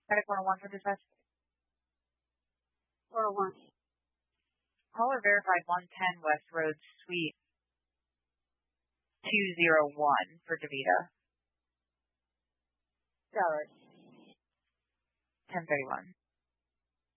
Medic 101 for dispatch. 401. Caller verified 110 West Road Suite 201 for DeVita. Got it. 1031.